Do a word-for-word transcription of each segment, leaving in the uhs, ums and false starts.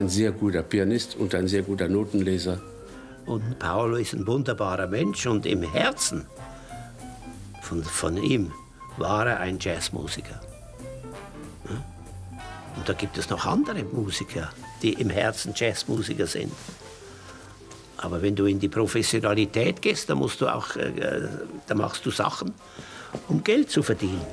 Ein sehr guter Pianist und ein sehr guter Notenleser. Und Paolo ist ein wunderbarer Mensch und im Herzen von, von ihm war er ein Jazzmusiker. Und da gibt es noch andere Musiker, die im Herzen Jazzmusiker sind. Aber wenn du in die Professionalität gehst, dann musst du auch, äh, da machst du Sachen, um Geld zu verdienen.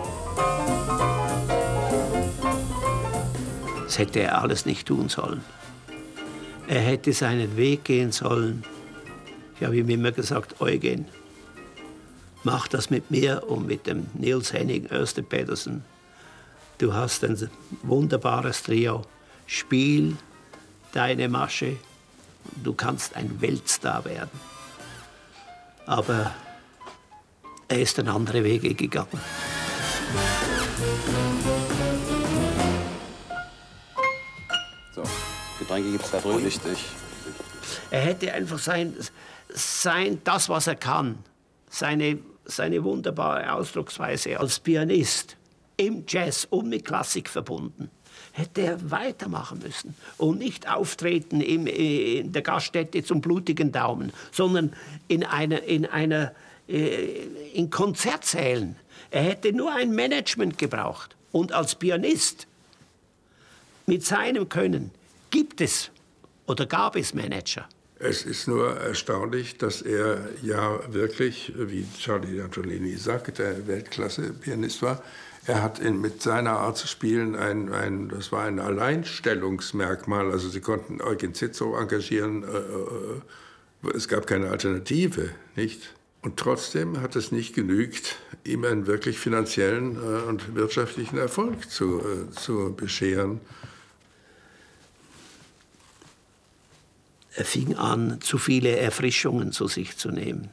Das hätte er alles nicht tun sollen. Er hätte seinen Weg gehen sollen. Ich habe ihm immer gesagt, Eugen, mach das mit mir und mit dem Niels Henning Ørsted Pedersen. Du hast ein wunderbares Trio. Spiel deine Masche. Du kannst ein Weltstar werden. Aber er ist dann andere Wege gegangen. So, Getränke gibt es da drüben. Richtig. Er hätte einfach sein, sein, das, was er kann, seine, seine wunderbare Ausdrucksweise als Pianist im Jazz und mit Klassik verbunden, hätte er weitermachen müssen und nicht auftreten im, in der Gaststätte zum blutigen Daumen, sondern in einer, in einer, in Konzertsälen. Er hätte nur ein Management gebraucht. Und als Pianist mit seinem Können gibt es oder gab es Manager. Es ist nur erstaunlich, dass er ja wirklich, wie Charlie Angiolini sagt, der Weltklasse-Pianist war. Er hat in, mit seiner Art zu spielen, ein, ein, das war ein Alleinstellungsmerkmal. Also sie konnten Eugen Zizzo engagieren, äh, äh, es gab keine Alternative, nicht? Und trotzdem hat es nicht genügt, ihm einen wirklich finanziellen äh, und wirtschaftlichen Erfolg zu, äh, zu bescheren. Er fing an, zu viele Erfrischungen zu sich zu nehmen.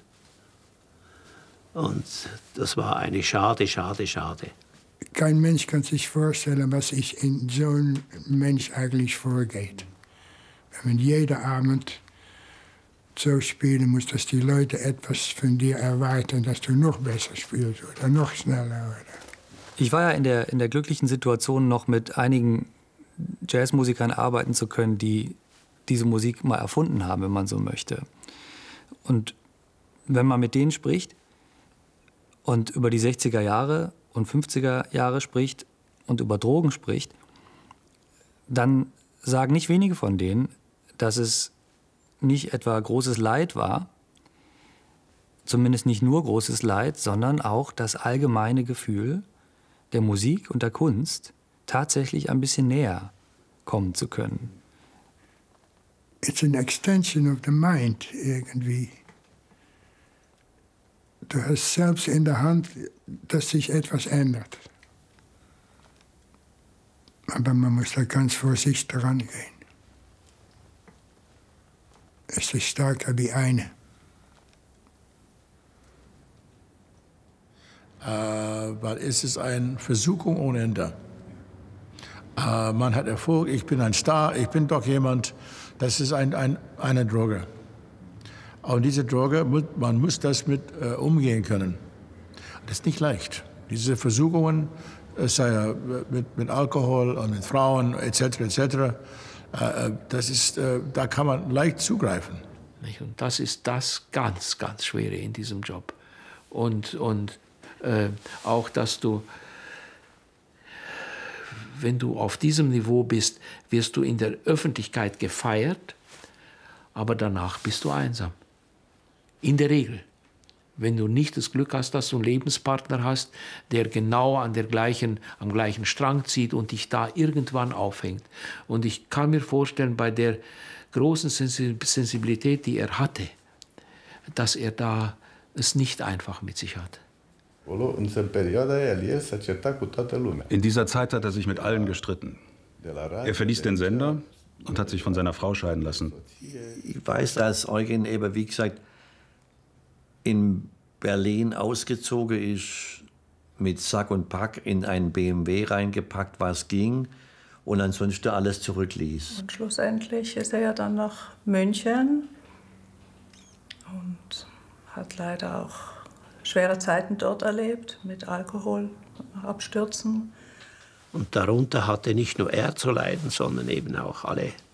Und das war eine Schade, Schade, Schade. Kein Mensch kann sich vorstellen, was sich in so einem Mensch eigentlich vorgeht. Wenn man jeden Abend so spielen muss, dass die Leute etwas von dir erwarten, dass du noch besser spielst oder noch schneller. Oder. Ich war ja in der, in der glücklichen Situation, noch mit einigen Jazzmusikern arbeiten zu können, die diese Musik mal erfunden haben, wenn man so möchte. Und wenn man mit denen spricht und über die sechziger Jahre und fünfziger Jahre spricht und über Drogen spricht, dann sagen nicht wenige von denen, dass es nicht etwa großes Leid war, zumindest nicht nur großes Leid, sondern auch das allgemeine Gefühl der Musik und der Kunst tatsächlich ein bisschen näher kommen zu können. It's an extension of the mind, irgendwie. Du hast selbst in der Hand, dass sich etwas ändert. Aber man muss da ganz vorsichtig rangehen. Es ist stärker wie eine. Äh, weil es ist eine Versuchung ohne Ende. Äh, man hat Erfolg, ich bin ein Star, ich bin doch jemand. Das ist ein, ein, eine Droge. Und diese Droge, man muss das mit äh, umgehen können. Das ist nicht leicht. Diese Versuchungen, äh, sei mit, mit Alkohol und mit Frauen et cetera et cetera, äh, das ist, äh, da kann man leicht zugreifen. Und das ist das ganz, ganz Schwere in diesem Job. Und, und äh, auch, dass du, wenn du auf diesem Niveau bist, wirst du in der Öffentlichkeit gefeiert, aber danach bist du einsam. In der Regel. Wenn du nicht das Glück hast, dass du einen Lebenspartner hast, der genau an der gleichen, am gleichen Strang zieht und dich da irgendwann aufhängt. Und ich kann mir vorstellen, bei der großen Sensibilität, die er hatte, dass er da es nicht einfach mit sich hat. In dieser Zeit hat er sich mit allen gestritten. Er verließ den Sender und hat sich von seiner Frau scheiden lassen. Ich weiß, dass Eugen eben, wie gesagt, in Berlin ausgezogen ist, mit Sack und Pack in einen B M W reingepackt, was ging, und ansonsten alles zurückließ. Und schlussendlich ist er ja dann nach München und hat leider auch schwere Zeiten dort erlebt, mit Alkoholabstürzen. Und darunter hatte nicht nur er zu leiden, sondern eben auch alle